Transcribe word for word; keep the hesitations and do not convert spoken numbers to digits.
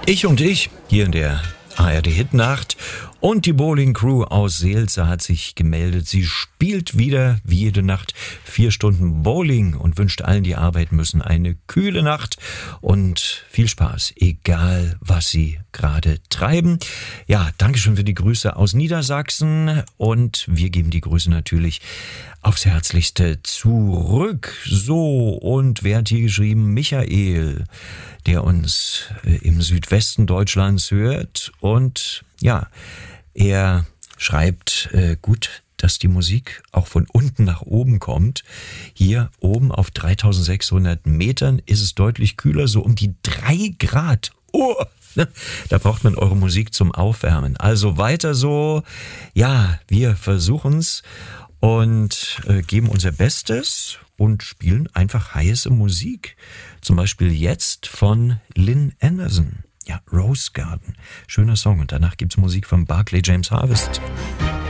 Ich und ich, hier in der A R D-Hitnacht. Und die Bowling Crew aus Seelze hat sich gemeldet. Sie spielt wieder wie jede Nacht vier Stunden Bowling und wünscht allen, die arbeiten müssen, eine kühle Nacht und viel Spaß, egal was sie gerade treiben. Ja, Dankeschön für die Grüße aus Niedersachsen und wir geben die Grüße natürlich aufs Herzlichste zurück. So, und wer hat hier geschrieben? Michael, der uns im Südwesten Deutschlands hört und ja, er schreibt äh, gut, dass die Musik auch von unten nach oben kommt. Hier oben auf dreitausendsechshundert Metern ist es deutlich kühler, so um die drei Grad. Oh, da braucht man eure Musik zum Aufwärmen. Also weiter so. Ja, wir versuchen's und äh, geben unser Bestes und spielen einfach heiße Musik. Zum Beispiel jetzt von Lynn Anderson. Ja, Rose Garden. Schöner Song. Und danach gibt's Musik von Barclay James Harvest.